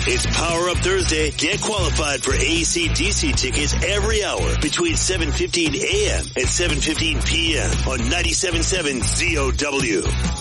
It's Power Up Thursday. Get qualified for AC/DC tickets every hour between 7:15 a.m. and 7:15 p.m. on 97.7 ZOW.